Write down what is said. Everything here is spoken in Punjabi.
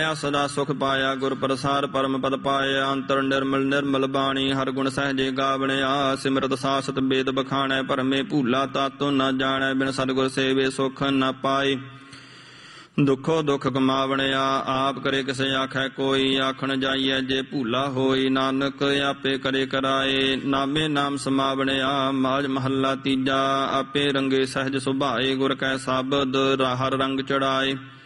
ਪਾਇਆ ਸਦਾ ਸੁਖ ਪਾਇਆ, ਗੁਰ ਪ੍ਰਸਾਦ ਪਰਮ ਪਦ ਪਾਇਆ। ਅੰਤਰ ਨਿਰਮਲ ਨਿਰਮਲ ਬਾਣੀ, ਹਰ ਗੁਣ ਸਹਿਜੇ ਗਾਵਣਿਆ। ਸਿਮਰਤ ਸਾਸਤ ਵੇਦ ਬਖਾਣੈ, ਭਰਮੇ ਭੂਲਾ ਤਾਤੋ ਨਾ ਜਾਣੈ। ਬਿਨ ਸਤਿਗੁਰ ਸੇਵੇ ਸੁਖ ਨਾ ਪਾਏ, ਦੁਖੋ ਦੁਖ ਕਮਾਵਣਿਆ। ਆਪ ਕਰੇ ਕਿਸੇ ਆਖੈ ਕੋਈ, ਆਖਣ ਜਾਈਐ ਜੇ ਭੂਲਾ ਹੋਈ। ਨਾਨਕ ਆਪੇ ਕਰੇ ਕਰਾਏ, ਨਾਮੇ ਨਾਮ ਸਮਾਵਣਿਆ। ਮਾਝ ਮਹੱਲਾ ਤੀਜਾ। ਆਪੇ ਰੰਗੇ ਸਹਿਜ ਸੁਭਾਏ, ਗੁਰ ਕੈ ਸ਼ਬਦ ਹਰ ਰੰਗ ਚੜਾਏ।